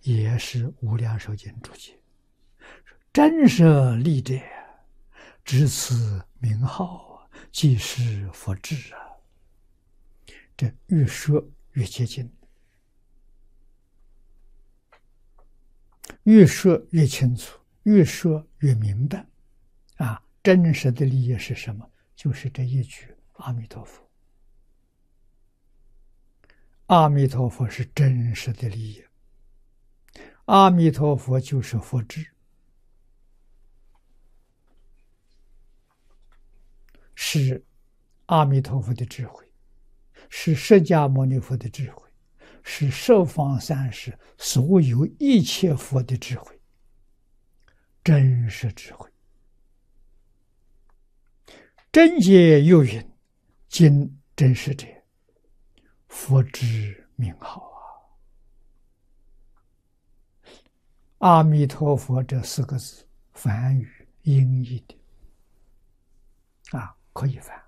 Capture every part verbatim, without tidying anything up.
也是无量寿经注解。真舍利者，知此名号，即是佛智啊。这越说越接近，越说越清楚，越说越明白啊！真实的利益是什么？就是这一句阿弥陀佛。阿弥陀佛是真实的利益，阿弥陀佛就是佛智，是阿弥陀佛的智慧，是释迦牟尼佛的智慧，是十方三世所有一切佛的智慧，真实智慧。真解又云：今真实者，佛之名号啊！阿弥陀佛这四个字，梵语音译的啊，可以翻。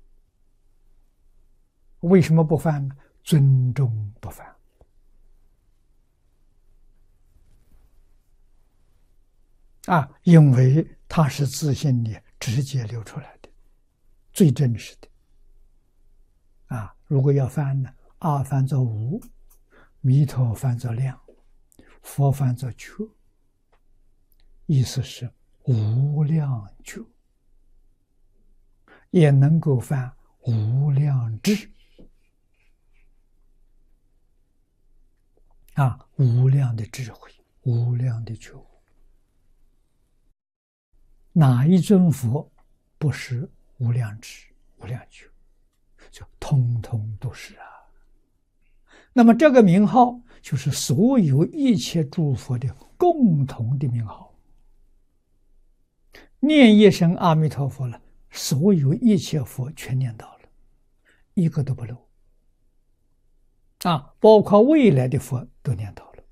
为什么不翻呢？尊重不翻啊，因为它是自信里直接流出来的，最真实的啊。如果要翻呢，阿翻作无，弥陀翻作量，佛翻作觉，意思是无量觉，也能够翻无量智啊，无量的智慧，无量的觉悟。哪一尊佛不是无量智、无量觉？就通通都是啊。那么这个名号就是所有一切诸佛的共同的名号。念一声阿弥陀佛了，所有一切佛全念到了，一个都不漏啊！包括未来的佛都念到了。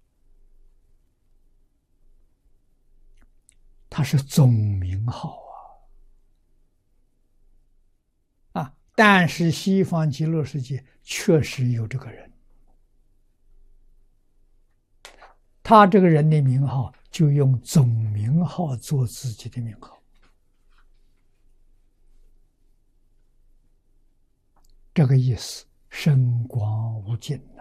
它是总名号啊！啊！但是西方极乐世界确实有这个人，他这个人的名号就用总名号做自己的名号，这个意思深广无尽。